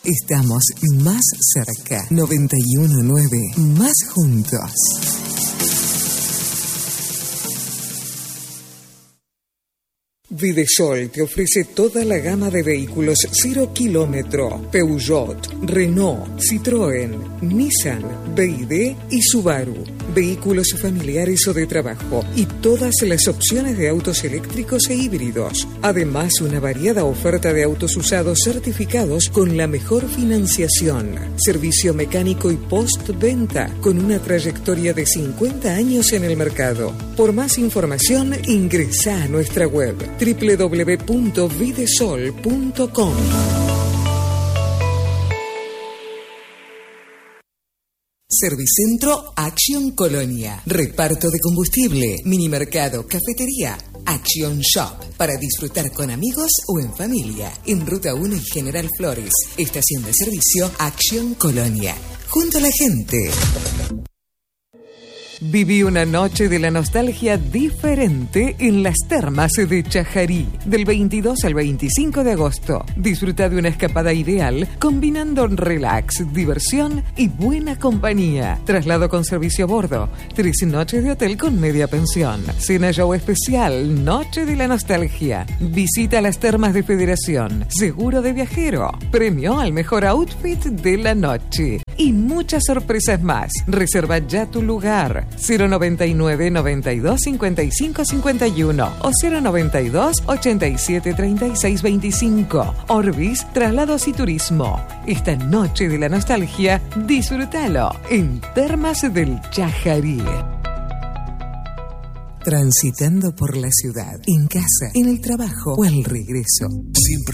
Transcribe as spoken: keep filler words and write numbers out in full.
Estamos más cerca. noventa y uno punto nueve. Más juntos. Videsol te ofrece toda la gama de vehículos cero kilómetro, Peugeot, Renault, Citroën, Nissan, B Y D y Subaru, vehículos familiares o de trabajo y todas las opciones de autos eléctricos e híbridos. Además, una variada oferta de autos usados certificados con la mejor financiación, servicio mecánico y postventa con una trayectoria de cincuenta años en el mercado. Por más información, ingresa a nuestra web doble u doble u doble u punto videsol punto com. Servicentro Action Colonia. Reparto de combustible, minimercado, cafetería, Action Shop. Para disfrutar con amigos o en familia. En Ruta uno y General Flores. Estación de servicio Action Colonia. Junto a la gente. Viví una noche de la nostalgia diferente en las termas de Chajarí, del veintidós al veinticinco de agosto. Disfruta de una escapada ideal, combinando relax, diversión y buena compañía. Traslado con servicio a bordo, tres noches de hotel con media pensión. Cena show especial, noche de la nostalgia. Visita las termas de Federación, seguro de viajero, premio al mejor outfit de la noche. Y muchas sorpresas más. Reserva ya tu lugar. cero noventa y nueve, noventa y dos, cincuenta y cinco, cincuenta y uno o cero noventa y dos, ochenta y siete, treinta y seis, veinticinco. Orbis, Traslados y Turismo. Esta noche de la nostalgia, disfrútalo en Termas del Chajarí. Transitando por la ciudad, en casa, en el trabajo o al regreso. Siempre